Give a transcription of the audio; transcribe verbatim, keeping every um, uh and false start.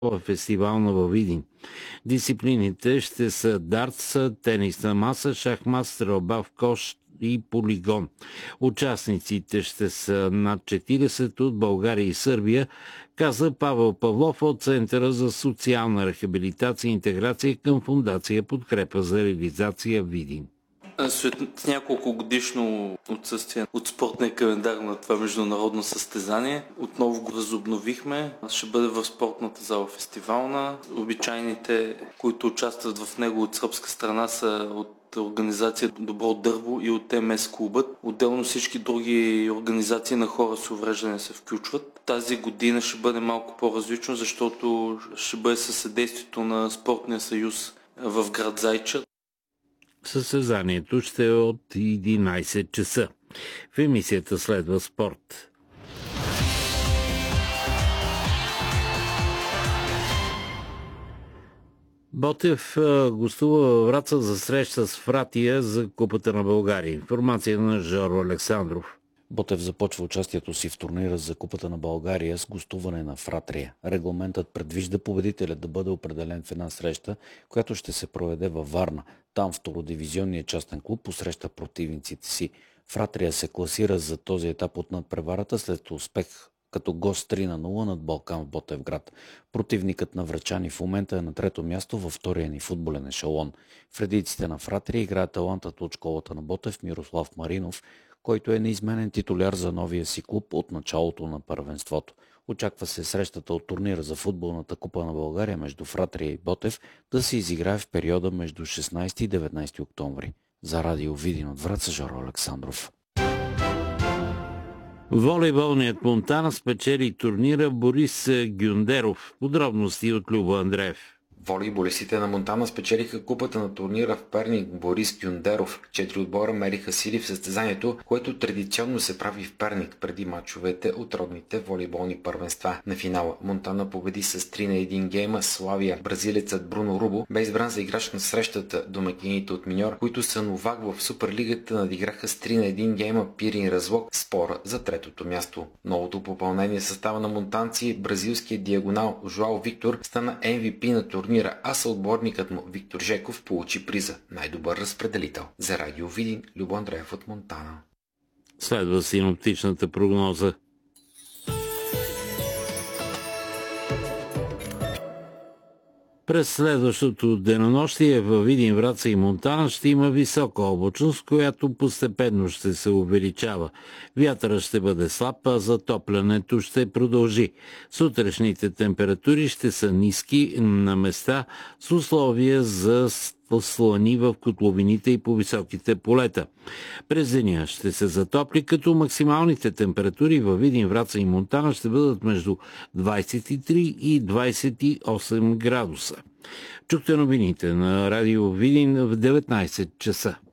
фестивална във Видин. Дисциплините ще са дартс, тенис на маса, шахмат, стрелба в кош и полигон. Участниците ще са над четиридесет от България и Сърбия, каза Павел Павлов от Центъра за социална рехабилитация и интеграция към Фондация Подкрепа за реализация Видин. След няколко годишно отсъствие от спортния календар на това международно състезание, отново го възобновихме. Ще бъде в спортната зала фестивална. Обичайните, които участват в него от сръбска страна, са от организация Добро дърво и от МС клубът. Отделно всички други организации на хора с увреждане се включват. Тази година ще бъде малко по-различно, защото ще бъде със съдействието на Спортния съюз в град Зайча. Състезанието ще е от единайсет часа. В емисията следва спорт. Ботев гостува във Враца за среща с Фратия за Купата на България. Информация на Жоро Александров. Ботев започва участието си в турнира за Купата на България с гостуване на Фратрия. Регламентът предвижда победителят да бъде определен в една среща, която ще се проведе във Варна. Там втородивизионният частен клуб посреща противниците си. Фратрия се класира за този етап от надпреварата след успех като гост три на нула над Балкан в Ботевград. Противникът на врачани в момента е на трето място във втория ни футболен ешелон. В редиците на Фратрия играе талантът от школата на Ботев Мирослав Маринов, който е неизменен титуляр за новия си клуб от началото на първенството. Очаква се срещата от турнира за футболната купа на България между Фратрия и Ботев да се изиграе в периода между шестнайсети и деветнайсети октомври. За радио Видин от Враца, Жоро Александров. Волейболният Монтана спечели турнира Борис Гюндеров. Подробности от Любо Андреев. Волейболистите на Монтана спечелиха купата на турнира в Перник Борис Гюндеров. Четири отбора мериха сили в състезанието, което традиционно се прави в Перник преди мачовете от родните волейболни първенства. На финала Монтана победи с три на един гейма Славия. Бразилецът Бруно Рубо бе избран за играч на срещата. Домакините от Миньор, които са новак в Суперлигата, надиграха с три на един гейма Пирин Разлог в спора за третото място. Новото попълнение състава на монтанци, бразилският диагонал Жоао Виктор, стана Ем Ви Пи на турнира, а съотборникът му Виктор Жеков получи приза най-добър разпределител. За радио Видин, Любо Андреев от Монтана. Следва синоптичната прогноза. През следващото денонощие във Видин, Враца и Монтана ще има висока облачност, която постепенно ще се увеличава. Вятърът ще бъде слаб, а затоплянето ще продължи. Сутрешните температури ще са ниски на места с условия за слани в котловините и по високите полета. През деня ще се затопли, като максималните температури във Видин, Враца и Монтана ще бъдат между двайсет и три и двайсет и осем градуса. Чухте новините на радио Видин в деветнайсет часа.